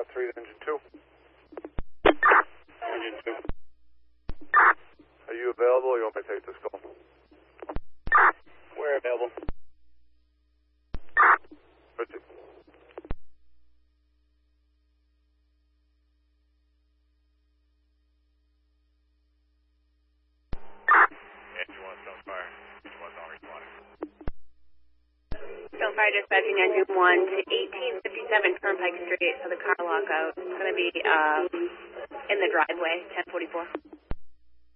3 to engine 2. Engine 2. Are you available or you want me to take this call? We're available. Richard. Engine 1, Stonefire. Engine 1's not responding. Stonefire dispatching engine 1 to 1857 Turnpike Street for the car lockout. It's going to be in the driveway, 1044.